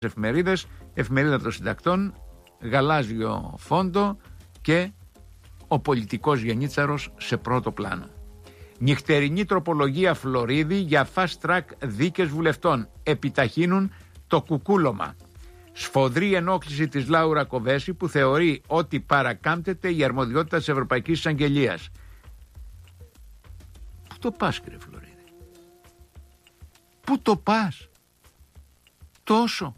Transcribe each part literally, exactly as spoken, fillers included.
εφημερίδες, εφημερίδα των συντακτών, γαλάζιο φόντο και ο πολιτικός Γενίτσαρος σε πρώτο πλάνο. Νυχτερινή τροπολογία Φλωρίδη για fast track δίκες βουλευτών. Επιταχύνουν το κουκούλωμα. Σφοδρή ενόχληση της Λάουρα Κοβέση που θεωρεί ότι παρακάμπτεται η αρμοδιότητα της Ευρωπαϊκής Εισαγγελίας. Πού το πας, κύριε Φλωρίδη? Πού το πας? Τόσο.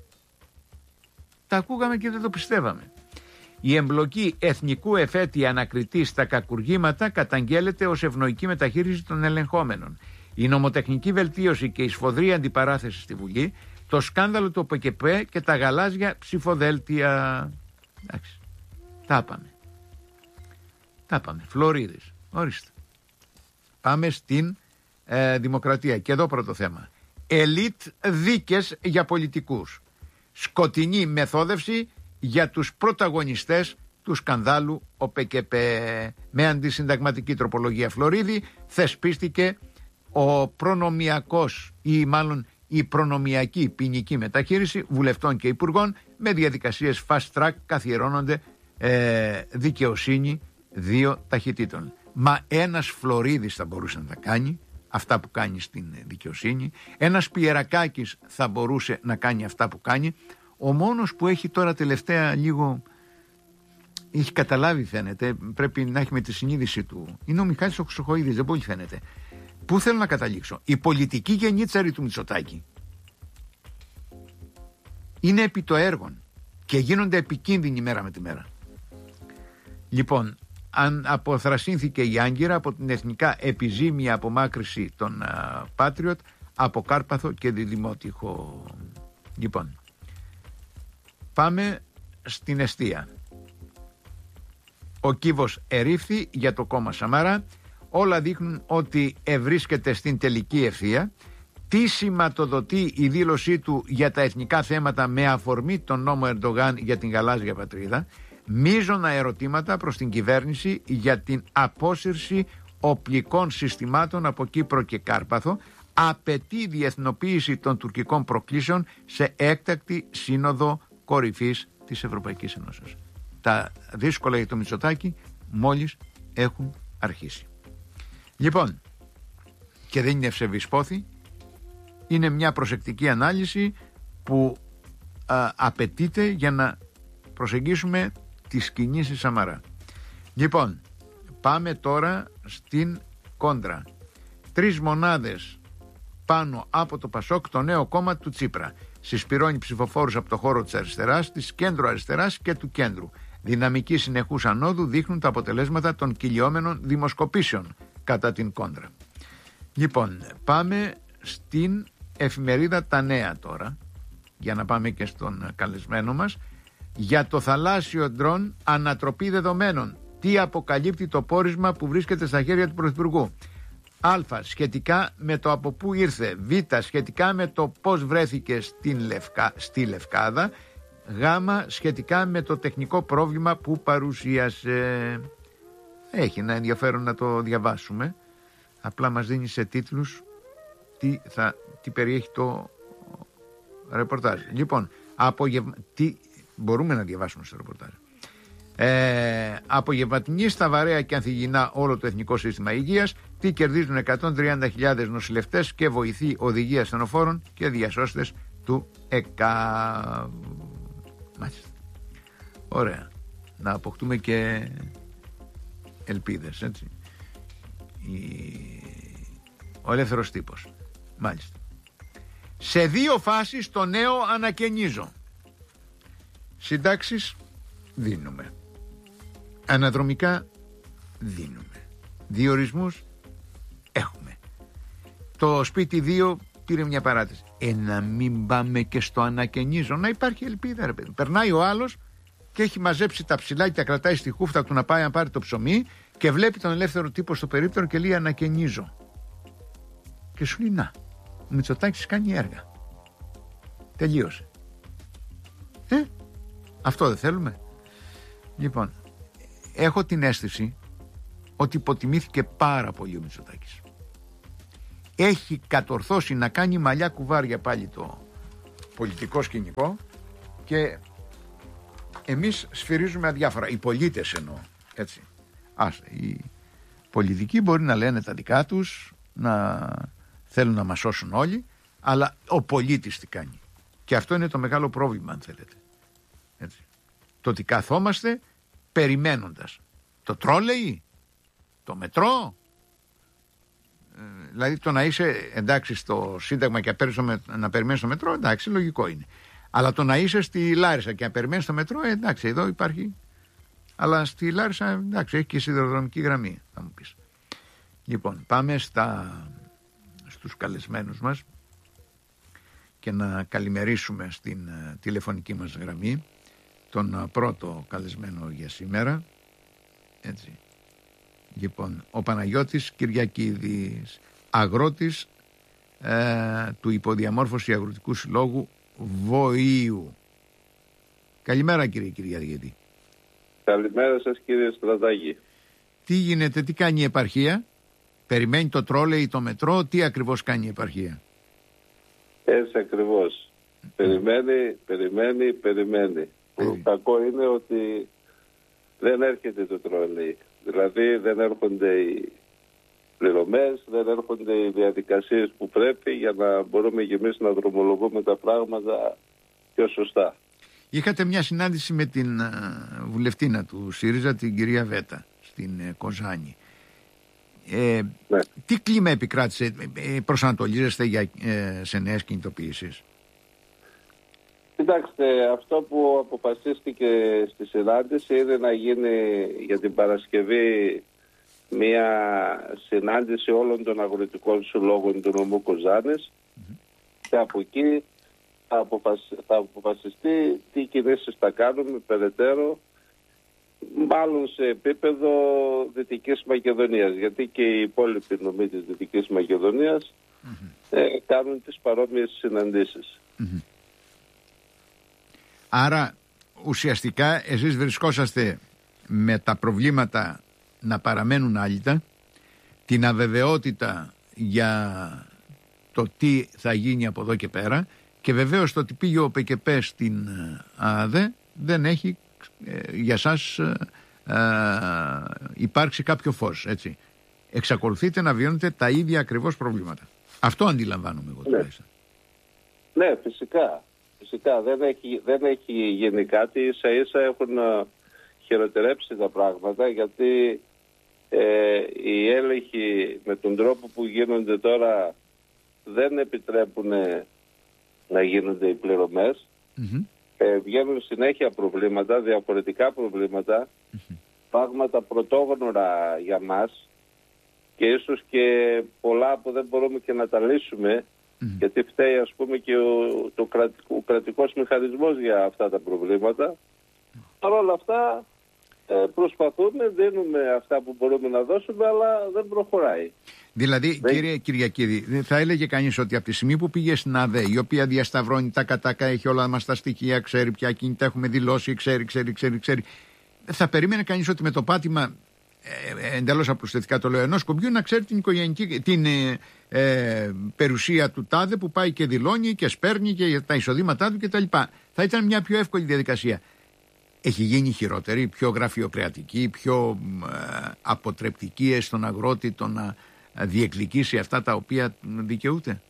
Τα ακούγαμε και δεν το πιστεύαμε. Η εμπλοκή εθνικού εφέτη ανακριτή στα κακουργήματα καταγγέλλεται ως ευνοϊκή μεταχείριση των ελεγχόμενων. Η νομοτεχνική βελτίωση και η σφοδρή αντιπαράθεση στη Βουλή, το σκάνδαλο του ΟΠΕΚΕΠΕ και τα γαλάζια ψηφοδέλτια. Εντάξει. Τα πάμε. Τα πάμε. Φλωρίδης. Ορίστε. Πάμε στην ε, δημοκρατία. Και εδώ πρώτο θέμα. Ελίτ δίκες για πολιτικούς. Σκοτεινή μεθόδευση για τους πρωταγωνιστές του σκανδάλου ΟΠΕΚΕΠΕ. Με αντισυνταγματική τροπολογία Φλωρίδη θεσπίστηκε ο προνομιακός ή μάλλον η προνομιακή ποινική μεταχείριση βουλευτών και υπουργών με διαδικασίες fast track καθιερώνονται ε, δικαιοσύνη δύο ταχυτήτων. Μα ένας Φλωρίδης θα μπορούσε να τα κάνει αυτά που κάνει στην δικαιοσύνη, ένας Πιερακάκης θα μπορούσε να κάνει αυτά που κάνει. Ο μόνος που έχει τώρα τελευταία λίγο έχει καταλάβει, φαίνεται, πρέπει να έχει με τη συνείδηση του, είναι ο Μιχάλης ο Χρυσοχοΐδης. Δεν πολύ φαίνεται. Πού θέλω να καταλήξω? Η πολιτική γενίτσαρη του Μητσοτάκη είναι επί το έργον και γίνονται επικίνδυνοι μέρα με τη μέρα. Λοιπόν, αν αποθρασύνθηκε η Άγκυρα από την εθνικά επιζήμια απομάκρυση των uh, Patriot από Κάρπαθο και Διδημότυχο. Λοιπόν, πάμε στην εστία. Ο κύβος ερήφθη για το κόμμα Σαμαρά. Όλα δείχνουν ότι ευρίσκεται στην τελική ευθεία. Τι σηματοδοτεί η δήλωσή του για τα εθνικά θέματα με αφορμή τον νόμο Ερντογάν για την γαλάζια πατρίδα. Μείζωνα ερωτήματα προς την κυβέρνηση για την απόσυρση οπλικών συστημάτων από Κύπρο και Κάρπαθο. Απαιτεί διεθνοποίηση των τουρκικών προκλήσεων σε έκτακτη σύνοδο κορυφής της Ευρωπαϊκής Ενώσεως. Τα δύσκολα για το Μητσοτάκη μόλις έχουν αρχίσει. Λοιπόν, και δεν είναι ευσεβής πόθη, είναι μια προσεκτική ανάλυση που α, απαιτείται για να προσεγγίσουμε τις κινήσεις Σαμαρά. Λοιπόν, πάμε τώρα στην κόντρα. Τρεις μονάδες πάνω από το Πασόκ, το νέο κόμμα του Τσίπρα. Συσπυρώνει ψηφοφόρους από το χώρο της αριστεράς, της κέντρου αριστεράς και του κέντρου. Δυναμική συνεχούς ανόδου δείχνουν τα αποτελέσματα των κυλιόμενων δημοσκοπήσεων κατά την κόντρα. Λοιπόν, πάμε στην εφημερίδα Τα Νέα τώρα, για να πάμε και στον καλεσμένο μας. Για το θαλάσσιο ντρόν ανατροπή δεδομένων. Τι αποκαλύπτει το πόρισμα που βρίσκεται στα χέρια του Πρωθυπουργού? Α. Σχετικά με το από πού ήρθε. Β. Σχετικά με το πώς βρέθηκε στην Λευκα... στη Λευκάδα. Γ. Σχετικά με το τεχνικό πρόβλημα που παρουσίασε. Έχει ένα ενδιαφέρον να το διαβάσουμε. Απλά μας δίνει σε τίτλους τι, θα... τι περιέχει το ρεπορτάζ. Λοιπόν, απογευ... τι... μπορούμε να διαβάσουμε στο ρεπορτάζ. Ε, απογευματινή στα βαρέα και ανθυγινά όλο το Εθνικό Σύστημα Υγείας. Τι κερδίζουν εκατόν τριάντα χιλιάδες νοσηλευτές και βοηθοί οδηγοί ασθενοφόρων και διασώστες του ΕΚΑ. Μάλιστα. Ωραία. Να αποκτούμε και ελπίδες, έτσι. Η... Ο ελεύθερος τύπος. Μάλιστα. Σε δύο φάσεις το νέο ανακαινίζω. Συντάξεις δίνουμε. Αναδρομικά δίνουμε. Διορισμούς έχουμε. Το σπίτι δύο πήρε μια παράτηση. Ε, να μην πάμε και στο ανακαινίζω. Να υπάρχει ελπίδα, ρε παιδί. Περνάει ο άλλος και έχει μαζέψει τα ψηλά και τα κρατάει στη χούφτα του να πάει να πάρει το ψωμί και βλέπει τον ελεύθερο τύπο στο περίπτερο και λέει ανακαινίζω. Και σου λέει να, ο Μητσοτάκης κάνει έργα. Τελείωσε. Ε, αυτό δεν θέλουμε? Λοιπόν, έχω την αίσθηση ότι υποτιμήθηκε πάρα πολύ ο Μητσοτάκης. Έχει κατορθώσει να κάνει μαλλιά κουβάρια πάλι το πολιτικό σκηνικό και εμείς σφυρίζουμε αδιάφορα. Οι πολίτες εννοώ, έτσι. Ας, οι πολιτικοί μπορεί να λένε τα δικά τους, να θέλουν να μας σώσουν όλοι, αλλά ο πολίτης τι κάνει. Και αυτό είναι το μεγάλο πρόβλημα, αν θέλετε. Έτσι. Το ότι καθόμαστε περιμένοντας το τρόλεϊ, το μετρό, ε, δηλαδή το να είσαι εντάξει στο Σύνταγμα και να περιμένεις το μετρό, εντάξει, λογικό είναι. Αλλά το να είσαι στη Λάρισα και να περιμένεις το μετρό, ε, εντάξει, εδώ υπάρχει. Αλλά στη Λάρισα, εντάξει, έχει και σιδηροδρομική γραμμή, θα μου πεις. Λοιπόν, πάμε στα, στους καλεσμένους μας και να καλημερίσουμε στην uh, τηλεφωνική μας γραμμή τον uh, πρώτο καλεσμένο για σήμερα. Έτσι. Λοιπόν, ο Παναγιώτης Κυριακίδης, αγρότης uh, του Υποδιαμόρφωση Αγροτικού Συλλόγου Βοήου. Καλημέρα, κύριε Κυριακίδη. Καλημέρα σας, κύριε Στρατάκη. Τι γίνεται, τι κάνει η επαρχία? Περιμένει το τρόλεϊ, το μετρό, τι ακριβώς κάνει η επαρχία? Έτσι ακριβώς. Mm. Περιμένει, περιμένει, περιμένει. Mm. Το κακό είναι ότι δεν έρχεται το τρόλεϊ. Δηλαδή δεν έρχονται οι πληρωμές, δεν έρχονται οι διαδικασίες που πρέπει για να μπορούμε και εμείς να δρομολογούμε τα πράγματα πιο σωστά. Είχατε μια συνάντηση με την uh, βουλευτήνα του ΣΥΡΙΖΑ, την κυρία Βέτα, στην uh, Κοζάνη. Ε, ναι. Τι κλίμα επικράτησε, ε, προσανατολίζεστε για, ε, σε νέες κινητοποιήσεις? Κοιτάξτε, αυτό που αποφασίστηκε στη συνάντηση είναι να γίνει για την Παρασκευή μια συνάντηση όλων των αγροτικών συλλόγων του νομού Κοζάνης mm-hmm. και από εκεί θα, αποφασι... θα αποφασιστεί τι κινήσεις θα κάνουμε περαιτέρω, μάλλον σε επίπεδο Δυτικής Μακεδονίας, γιατί και οι υπόλοιποι νομοί της Δυτικής Μακεδονίας mm-hmm. ε, κάνουν τις παρόμοιες συναντήσεις. Mm-hmm. Άρα ουσιαστικά εσείς βρισκόσαστε με τα προβλήματα να παραμένουν άλυτα, την αβεβαιότητα για το τι θα γίνει από εδώ και πέρα και βεβαίως το ότι πήγε ο ΠΚΠ στην ΑΔΕ δεν έχει ε, για σας ε, ε, υπάρξει κάποιο φως, έτσι. Εξακολουθείτε να βιώνετε τα ίδια ακριβώς προβλήματα. Αυτό αντιλαμβάνομαι εγώ τουλάχιστον. Ναι. ναι, φυσικά. Φυσικά δεν έχει, δεν έχει γίνει κάτι, ίσα ίσα έχουν χειροτερέψει τα πράγματα, γιατί ε, οι έλεγχοι με τον τρόπο που γίνονται τώρα δεν επιτρέπουν να γίνονται οι πληρωμές. Mm-hmm. Ε, βγαίνουν συνέχεια προβλήματα, διαφορετικά προβλήματα, mm-hmm. πράγματα πρωτόγνωρα για μας και ίσως και πολλά που δεν μπορούμε και να τα λύσουμε. Mm-hmm. Γιατί φταίει ας πούμε και ο, το κρατικό, ο κρατικός μηχανισμός για αυτά τα προβλήματα. Mm-hmm. Παρ' όλα αυτά ε, προσπαθούμε, δίνουμε αυτά που μπορούμε να δώσουμε, αλλά δεν προχωράει. Δηλαδή δεν... κύριε Κυριακίδη, θα έλεγε κανείς ότι από τη στιγμή που πήγε στην ΑΔΕ, η οποία διασταυρώνει τα κατάκα, έχει όλα μας τα στοιχεία, ξέρει ποια κινητά έχουμε δηλώσει, ξέρει, ξέρει, ξέρει, ξέρει, θα περίμενε κανείς ότι με το πάτημα, Ε, εντελώς απλουστευτικά το λέω, ενός κουμπιού να ξέρει την οικογενειακή, την ε, ε, περιουσία του τάδε που πάει και δηλώνει και σπέρνει και τα εισοδήματά του κτλ. Θα ήταν μια πιο εύκολη διαδικασία. Έχει γίνει χειρότερη, πιο γραφειοκρατική, πιο ε, αποτρεπτική στον αγρότη το να διεκδικήσει αυτά τα οποία δικαιούται.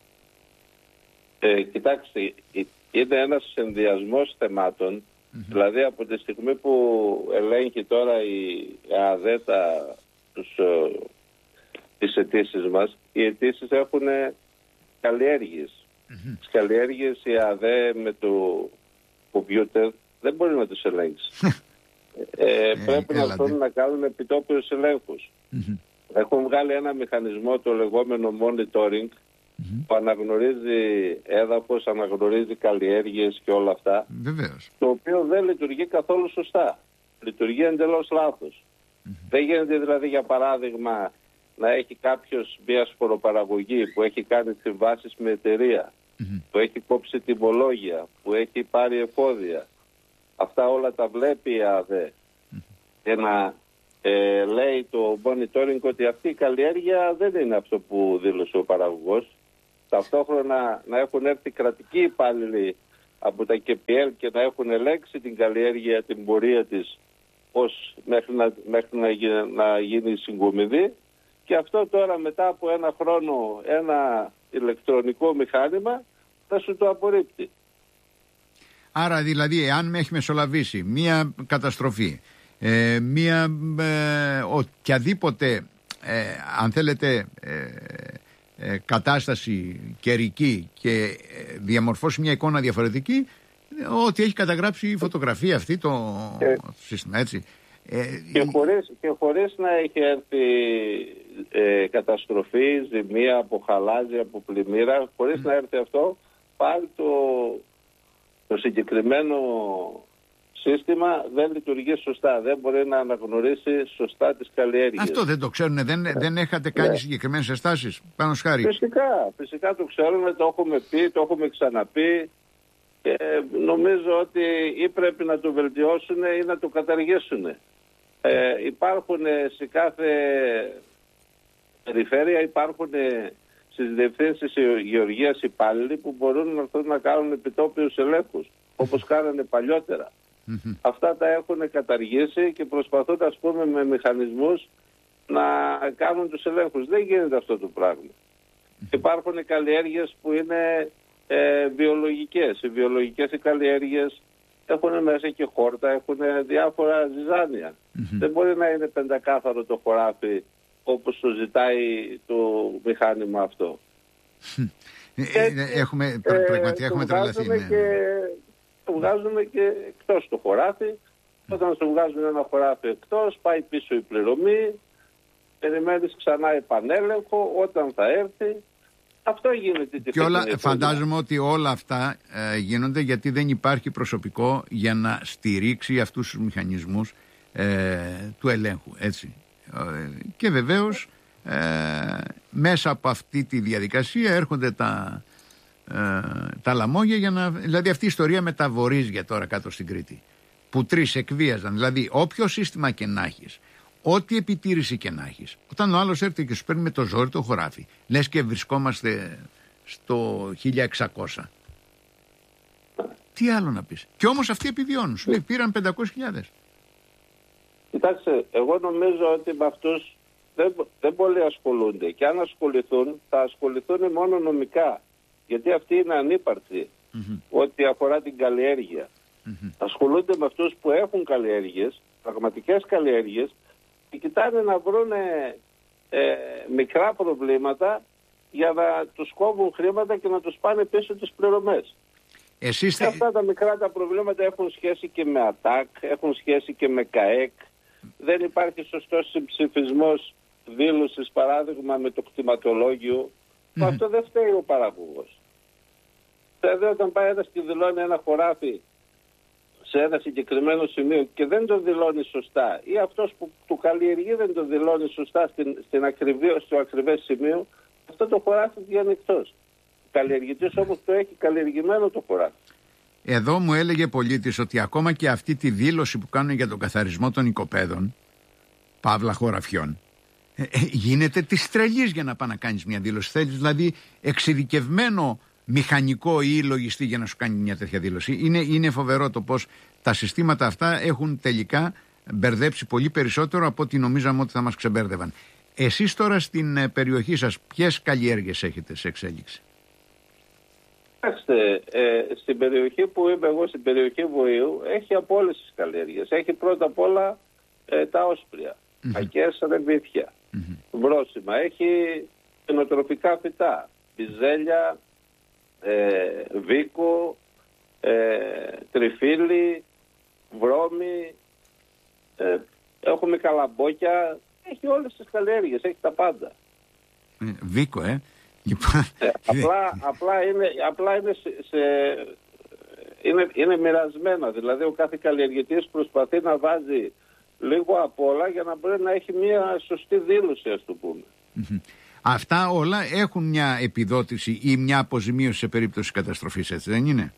Ε, κοιτάξτε, είναι ένας συνδυασμός θεμάτων. Mm-hmm. Δηλαδή από τη στιγμή που ελέγχει τώρα η ΑΔΕ τα, τους, ε, τις αιτήσεις μας, οι αιτήσεις έχουν καλλιέργειες. Mm-hmm. Τις καλλιέργειες η ΑΔΕ με το κομπιούτερ δεν μπορεί να τους ελέγξει. ε, πρέπει να θέλουν να κάνουν επιτόπιους ελέγχους. Mm-hmm. Έχουν βγάλει ένα μηχανισμό, το λεγόμενο monitoring, Mm-hmm. που αναγνωρίζει έδαφος, αναγνωρίζει καλλιέργειες και όλα αυτά. Βεβαίως. Το οποίο δεν λειτουργεί καθόλου σωστά. Λειτουργεί εντελώς λάθος. Mm-hmm. Δεν γίνεται δηλαδή, για παράδειγμα, να έχει κάποιος μια σποροπαραγωγή που έχει κάνει συμβάσεις με εταιρεία, mm-hmm. που έχει κόψει τιμολόγια, που έχει πάρει εφόδια. Αυτά όλα τα βλέπει η ΑΔΕ. Mm-hmm. Και να ε, λέει το monitoring ότι αυτή η καλλιέργεια δεν είναι αυτό που δήλωσε ο παραγωγός. Ταυτόχρονα να έχουν έρθει κρατικοί υπάλληλοι από τα κέι πι ελ και να έχουν ελέγξει την καλλιέργεια, την πορεία της ως μέχρι να, μέχρι να, γίνει, να γίνει συγκομιδή, και αυτό τώρα μετά από ένα χρόνο ένα ηλεκτρονικό μηχάνημα θα σου το απορρίπτει. Άρα δηλαδή εάν με έχει μεσολαβήσει μία καταστροφή, ε, μία ε, οποιαδήποτε ε, αν θέλετε ε, ε, κατάσταση καιρική και ε, διαμορφώσει μια εικόνα διαφορετική, ό,τι έχει καταγράψει η φωτογραφία αυτή το ε, σύστημα, έτσι. Ε, και, χωρίς, και χωρίς να έχει έρθει ε, καταστροφή, ζημία από χαλάζι, από πλημμύρα, χωρίς mm. να έρθει αυτό, πάλι το, το συγκεκριμένο σύστημα δεν λειτουργεί σωστά. Δεν μπορεί να αναγνωρίσει σωστά τις καλλιέργειες. Αυτό δεν το ξέρουν, δεν, yeah. δεν έχετε κάνει yeah. συγκεκριμένες ενστάσεις πάνω σχάρι. Φυσικά, φυσικά το ξέρουμε, το έχουμε πει, το έχουμε ξαναπεί. Και νομίζω ότι ή πρέπει να το βελτιώσουν ή να το καταργήσουν. Ε, υπάρχουν σε κάθε περιφέρεια, υπάρχουν στις διευθύνσεις γεωργίας υπάλληλοι που μπορούν να, να κάνουν επιτόπιους ελέγχους, όπως κάνανε παλιότερα. Mm-hmm. Αυτά τα έχουν καταργήσει και προσπαθούν, ας πούμε, με μηχανισμούς να κάνουν τους ελέγχους. Δεν γίνεται αυτό το πράγμα. Mm-hmm. Υπάρχουν καλλιέργειες που είναι ε, βιολογικές. Οι βιολογικές οι καλλιέργειες έχουν μέσα και χόρτα, έχουν διάφορα ζυζάνια. Mm-hmm. Δεν μπορεί να είναι πεντακάθαρο το χωράφι όπως το ζητάει το μηχάνημα αυτό. Ε, έχουμε, πραγματικά έχουμε τρελαθεί. Ναι. Και το βγάζουμε και εκτός το χωράφι. Όταν σου βγάζουν ένα χωράφι εκτός, πάει πίσω η πληρωμή, περιμένεις ξανά επανέλεγχο, όταν θα έρθει. Αυτό γίνεται. Και όλα, φαντάζομαι ότι όλα αυτά ε, γίνονται γιατί δεν υπάρχει προσωπικό για να στηρίξει αυτούς τους μηχανισμούς ε, του ελέγχου, έτσι. Ε, και βεβαίως ε, μέσα από αυτή τη διαδικασία έρχονται τα, ε, τα λαμόγια για να... Δηλαδή αυτή η ιστορία με τα βορίζια τώρα κάτω στην Κρήτη, που τρεις εκβίαζαν, δηλαδή όποιο σύστημα και να έχεις, ό,τι επιτήρηση και να έχεις, όταν ο άλλος έρθει και σου παίρνει με το ζόρι το χωράφι, λες και βρισκόμαστε στο χίλια εξακόσια. Τι άλλο να πεις. Και όμως αυτοί επιβιώνουν. Σου λέει πήραν πεντακόσιες χιλιάδες. Κοιτάξτε, εγώ νομίζω ότι με αυτούς δεν, δεν πολύ ασχολούνται. Και αν ασχοληθούν, θα ασχοληθούν μόνο νομικά. Γιατί αυτοί είναι ανύπαρκτοι mm-hmm. ό,τι αφορά την καλλιέργεια. Mm-hmm. Ασχολούνται με αυτούς που έχουν καλλιέργειες, πραγματικές καλλιέργειες, και κοιτάνε να βρουν ε, μικρά προβλήματα για να τους κόβουν χρήματα και να τους πάνε πίσω τις πληρωμές. Εσείς... Και αυτά τα μικρά τα προβλήματα έχουν σχέση και με ΑΤΑΚ, έχουν σχέση και με ΚΑΕΚ. Δεν υπάρχει σωστός συμψηφισμός δήλωσης, παράδειγμα, με το κτηματολόγιο. Mm-hmm. Αυτό δεν φταίει ο παραγωγός. Δηλαδή όταν πάει ένας και δηλώνει ένα χωράφι σε ένα συγκεκριμένο σημείο και δεν το δηλώνει σωστά, ή αυτός που το καλλιεργεί δεν το δηλώνει σωστά στην, στην ακριβή, στο ακριβές σημείο, αυτό το χωράφι βγαίνει εκτός. Ο καλλιεργητής όμως το έχει καλλιεργημένο το χωράφι. Εδώ μου έλεγε πολίτης ότι ακόμα και αυτή τη δήλωση που κάνουν για τον καθαρισμό των οικοπαίδων, παύλα χωραφιών, ε, ε, γίνεται της τρελής για να πάει να κάνεις μια δήλωση. Θέλεις δηλαδή εξειδικευμένο μηχανικό ή λογιστή για να σου κάνει μια τέτοια δήλωση. Είναι, είναι φοβερό το πώς τα συστήματα αυτά έχουν τελικά μπερδέψει πολύ περισσότερο από ό,τι νομίζαμε ότι θα μας ξεμπέρδευαν. Εσείς τώρα στην περιοχή σας ποιες καλλιέργειες έχετε σε εξέλιξη? Κοιτάξτε, ε, στην περιοχή που είμαι εγώ, στην περιοχή Βοηού, έχει από όλες τις καλλιέργειες. Έχει πρώτα απ' όλα ε, τα όσπρια, mm-hmm. ακές ρεβίθια, mm-hmm. βρόσιμα. Έχει ενοτροφικά φυτά, πιζέλια, ε, βίκο, ε, τριφύλι, βρώμη, ε, έχουμε καλαμπόκια. Έχει όλες τις καλλιέργειες, έχει τα πάντα. Ε, βίκο, ε. Ε, απλά, απλά είναι, απλά είναι, σε, σε, είναι, είναι μοιρασμένα. Δηλαδή ο κάθε καλλιεργητής προσπαθεί να βάζει λίγο απ' όλα για να μπορεί να έχει μια σωστή δήλωση, ας το πούμε. Mm-hmm. Αυτά όλα έχουν μια επιδότηση ή μια αποζημίωση σε περίπτωση καταστροφής, έτσι δεν είναι?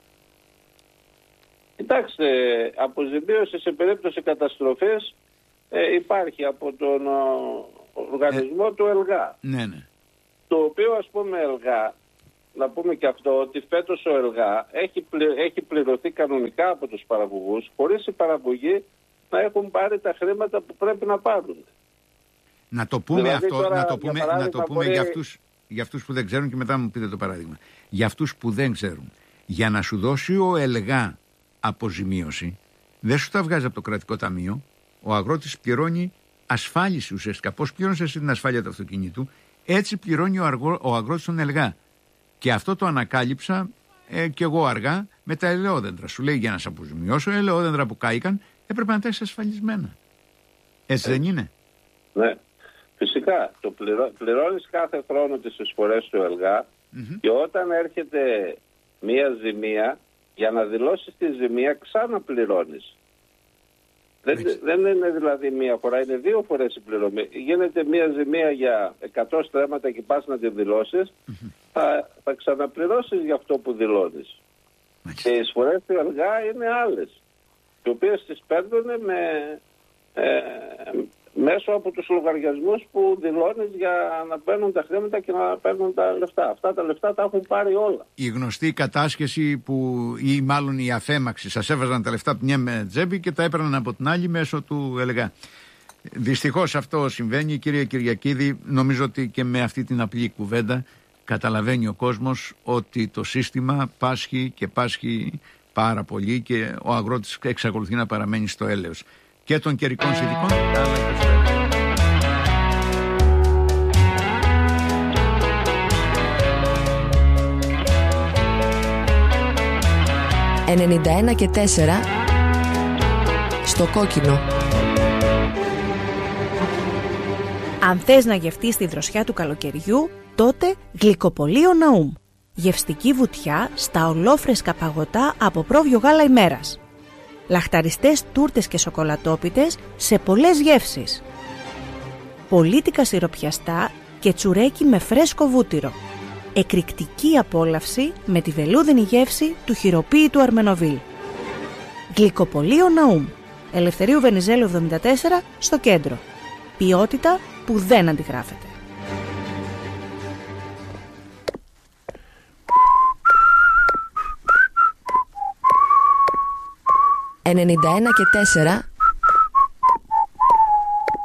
Κοιτάξτε, αποζημίωση σε περίπτωση καταστροφής ε, υπάρχει από τον ο, οργανισμό ε, του ΕΛΓΑ. Ναι, ναι. Το οποίο, ας πούμε, ΕΛΓΑ να πούμε και αυτό, ότι φέτος ο ΕΛΓΑ έχει, πλη, έχει πληρωθεί κανονικά από τους παραγωγούς, χωρίς οι παραγωγοί να έχουν πάρει τα χρήματα που πρέπει να πάρουν. Να το πούμε δηλαδή, αυτό, τώρα, να το πούμε, για, να το πούμε μπορεί... για, αυτούς, για αυτούς που δεν ξέρουν και μετά μου πείτε το παράδειγμα. Για αυτούς που δεν ξέρουν. Για να σου δώσει ο ΕΛΓΑ αποζημίωση, δεν σου τα βγάζει από το κρατικό ταμείο. Ο αγρότης πληρώνει ασφάλιση ουσιαστικά. Πώς πλήρωνες εσύ την ασφάλεια του αυτοκινήτου, έτσι πληρώνει ο, αργό, ο αγρότης τον ΕΛΓΑ. Και αυτό το ανακάλυψα ε, και εγώ αργά με τα ελαιόδεντρα. Σου λέει για να σε αποζημιώσω, ελαιόδεντρα που κάηκαν έπρεπε να τα έχεις ασφαλισμένα. Έτσι ε, δεν είναι? Ναι. Φυσικά. Το πληρώ, πληρώνεις κάθε χρόνο τις εισφορές του ΕΛΓΑ mm-hmm. και όταν έρχεται μία ζημία, για να δηλώσεις τη ζημία ξαναπληρώνεις. Δεν, δεν είναι δηλαδή μία φορά, είναι δύο φορές η πληρωμή. Γίνεται μία ζημία για εκατό στρέμματα και πας να τη δηλώσεις, mm-hmm. θα, θα ξαναπληρώσεις για αυτό που δηλώνεις. Mm-hmm. Και οι εισφορές του ΕΛΓΑ είναι άλλες, οι οποίες τις παίρνουν με, ε, μέσω από τους λογαριασμούς που δηλώνεις για να παίρνουν τα χρήματα και να παίρνουν τα λεφτά. Αυτά τα λεφτά τα έχουν πάρει όλα. Η γνωστή κατάσχεση που, ή μάλλον η αφέμαξη, σας έβαζαν τα λεφτά από την μια τσέπη και τα έπαιρναν από την άλλη μέσω του ΕΛΓΑ. Δυστυχώς αυτό συμβαίνει, κύριε Κυριακίδη. Νομίζω ότι και με αυτή την απλή κουβέντα καταλαβαίνει ο κόσμος ότι το σύστημα πάσχει και πάσχει πάρα πολύ και ο αγρότης εξακολουθεί να παραμένει στο έλεος και των καιρικών συνθηκών. ενενήντα ένα και τέσσερα στο κόκκινο. Αν θες να γευτείς τη δροσιά του καλοκαιριού, τότε Γλυκοπωλείο Ναούμ. Γευστική βουτιά στα ολόφρεσκα παγωτά από πρόβιο γάλα ημέρας. Λαχταριστές τούρτες και σοκολατόπιτες σε πολλές γεύσεις. Πολίτικα σιροπιαστά και τσουρέκι με φρέσκο βούτυρο. Εκρηκτική απόλαυση με τη βελούδινη γεύση του χειροποίητου Αρμενοβίλ. Γλυκοπωλείο Ναούμ. Ελευθερίου Βενιζέλου εβδομήντα τέσσερα στο κέντρο. Ποιότητα που δεν αντιγράφεται. ενενήντα ένα και τέσσερα